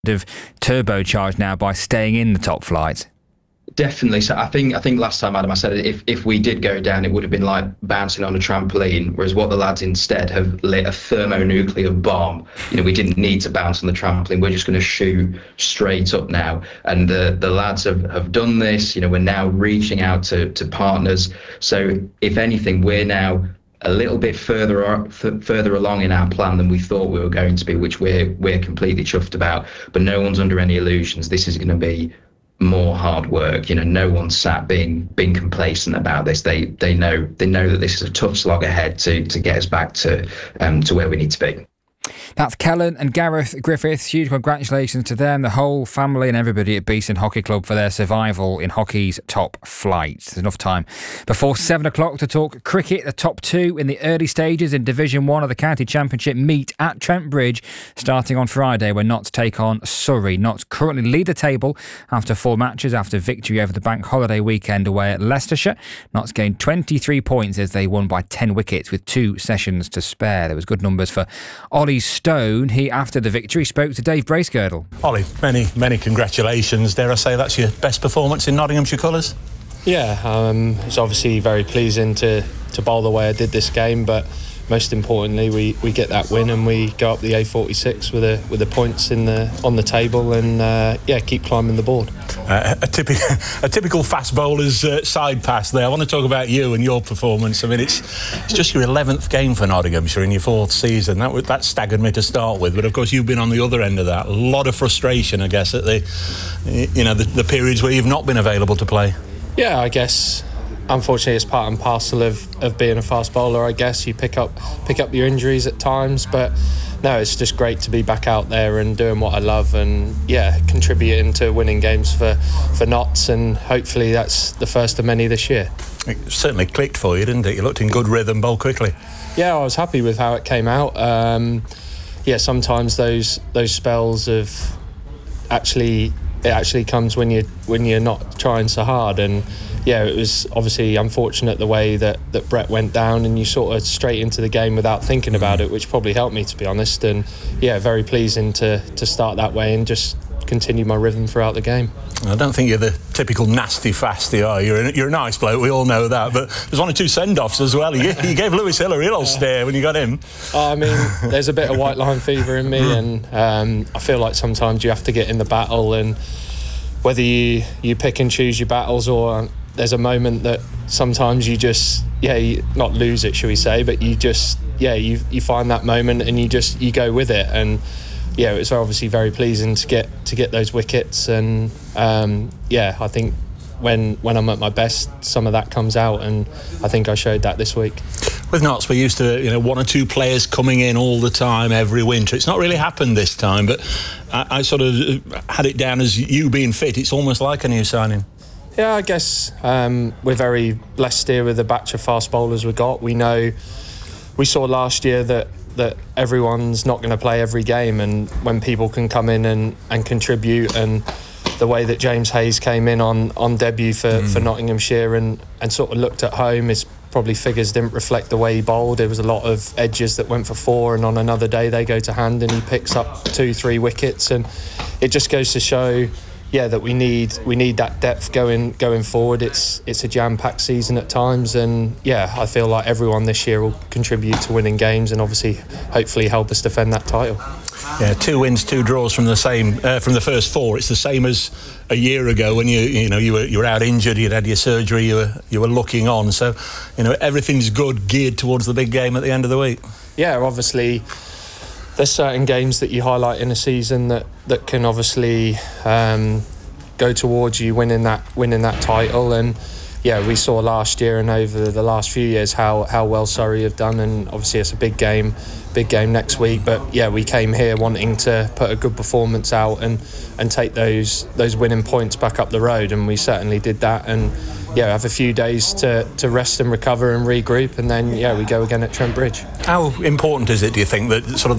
of turbocharged now by staying in the top flight. Definitely. So I think last time, Adam, I said if we did go down, it would have been like bouncing on a trampoline. Whereas what the lads instead have lit a thermonuclear bomb. We didn't need to bounce on the trampoline. We're just going to shoot straight up now. And the lads have done this. We're now reaching out to partners. So if anything, we're now a little bit further along in our plan than we thought we were going to be, which we're completely chuffed about. But no one's under any illusions. This is going to be more hard work. No one's sat being complacent about this. They know that this is a tough slog ahead to get us back to where we need to be. That's Kellen and Gareth Griffiths. Huge congratulations to them, the whole family and everybody at Beeston Hockey Club for their survival in hockey's top flight. There's enough time before 7 o'clock to talk cricket. The top two in the early stages in Division 1 of the County Championship meet at Trent Bridge starting on Friday, where Notts take on Surrey. Notts currently lead the table after 4 matches after victory over the bank holiday weekend away at Leicestershire. Notts gained 23 points as they won by 10 wickets with 2 sessions to spare. There was good numbers for Ollie Stone. He, after the victory, spoke to Dave Bracegirdle. Ollie, many congratulations. Dare I say that's your best performance in Nottinghamshire colours? Yeah, it's obviously very pleasing to bowl the way I did this game, but most importantly we get that win and we go up the A46 with the points on the table and keep climbing the board. A typical fast bowler's side pass there. I want to talk about you and your performance. I mean, it's just your 11th game for Nottinghamshire in your 4th season. That staggered me to start with, but of course you've been on the other end of that. A lot of frustration, I guess, at the periods where you've not been available to play. Yeah, I guess unfortunately it's part and parcel of being a fast bowler. I guess you pick up your injuries at times, but no, it's just great to be back out there and doing what I love and contributing to winning games for Notts, and hopefully that's the first of many this year. It certainly clicked for you, didn't it? You looked in good rhythm, bowled quickly. Yeah, I was happy with how it came out. Sometimes those spells of it actually comes when you're not trying so hard, and it was obviously unfortunate the way that Brett went down and you sort of straight into the game without thinking about it, which probably helped me, to be honest. And very pleasing to start that way and just continue my rhythm throughout the game. I don't think you're the typical nasty fasty, are you? You're a nice bloke, we all know that, but there's 1 or 2 send-offs as well. You gave Lewis Hill a real stare when you got him. I mean, there's a bit of white line fever in me, and I feel like sometimes you have to get in the battle, and whether you pick and choose your battles, or there's a moment that sometimes you just not lose it, shall we say, but you just you find that moment and you go with it. And it was obviously very pleasing to get those wickets, and I think when I'm at my best, some of that comes out, and I think I showed that this week. With Notts, we're used to 1 or 2 players coming in all the time every winter. It's not really happened this time, but I sort of had it down as you being fit. It's almost like a new signing. Yeah, I guess we're very blessed here with the batch of fast bowlers we got. We saw last year that everyone's not going to play every game, and when people can come in and contribute, and the way that James Hayes came in on debut for Nottinghamshire and sort of looked at home, his probably figures didn't reflect the way he bowled. There was a lot of edges that went for 4, and on another day they go to hand and he picks up 2-3 wickets, and it just goes to show that we need that depth going forward. It's a jam-packed season at times, and I feel like everyone this year will contribute to winning games and obviously hopefully help us defend that title. Yeah, 2 wins, 2 draws from the first 4. It's the same as a year ago when you were out injured, you'd had your surgery, you were looking on. So everything's good, geared towards the big game at the end of the week. Yeah, obviously there's certain games that you highlight in a season that can obviously go towards you winning that title, and we saw last year and over the last few years how well Surrey have done, and obviously it's a big game next week, but we came here wanting to put a good performance out and take those winning points back up the road, and we certainly did that, and have a few days to rest and recover and regroup, and then we go again at Trent Bridge. How important is it, do you think, that sort of